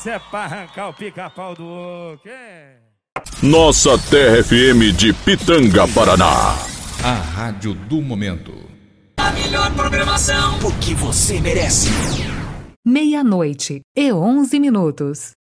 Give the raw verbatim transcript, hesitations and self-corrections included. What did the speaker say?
Essa é pra arrancar o pica-pau do oco, é. Nossa Terra F M de Pitanga, Paraná. A rádio do momento. A melhor programação, porque você merece. Meia-noite e onze minutos.